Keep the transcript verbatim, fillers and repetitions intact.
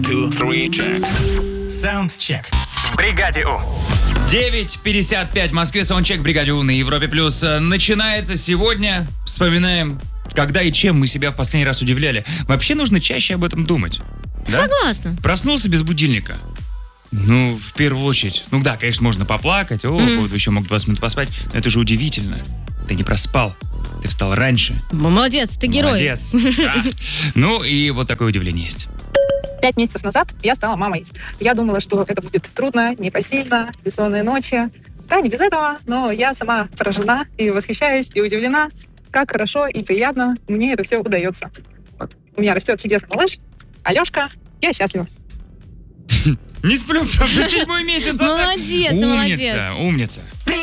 Саундчек. В бригаде У. девять пятьдесят пять в Москве. Саундчек в бригаде У на Европе Плюс начинается сегодня. Вспоминаем, когда и чем мы себя в последний раз удивляли. Вообще нужно чаще об этом думать. Да? Согласна. Проснулся без будильника. Ну, в первую очередь. Ну да, конечно, можно поплакать. О, mm-hmm. еще мог двадцать минут поспать. Но это же удивительно. Ты не проспал. Ты встал раньше. Молодец, ты герой. Молодец. Да. Ну, и вот такое удивление есть. Пять месяцев назад я стала мамой. Я думала, что это будет трудно, непосильно, бессонные ночи. Да, не без этого, но я сама поражена и восхищаюсь, и удивлена, как хорошо и приятно мне это все удается. Вот. У меня растет чудесный малыш, Алешка, я счастлива. Не сплю, просто седьмой месяц. Молодец, умница, молодец. Умница, умница.